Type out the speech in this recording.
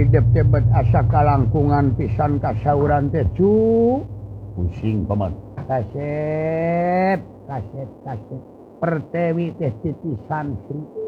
hidup tebet asa kalangkungan pisan kasauran teh cu pusing paman kaset pertewi teh titisan Sri